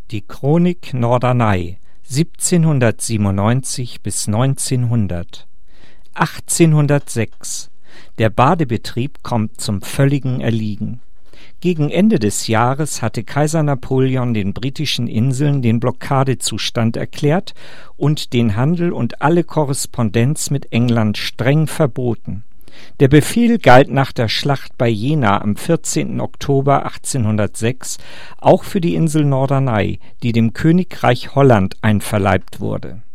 Die Chronik Norderney 1797 bis 1900. 1806. Der Badebetrieb kommt zum völligen Erliegen. Gegen Ende des Jahres hatte Kaiser Napoleon den britischen Inseln den Blockadezustand erklärt und den Handel und alle Korrespondenz mit England streng verboten. Der Befehl galt nach der Schlacht bei Jena am 14. Oktober 1806 auch für die Insel Norderney, die dem Königreich Holland einverleibt wurde